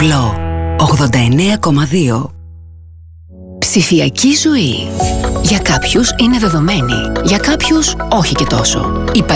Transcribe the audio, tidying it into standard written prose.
Γκλό 89,2. Ψηφιακή ζωή. Για κάποιους είναι δεδομένη, για κάποιους όχι και τόσο.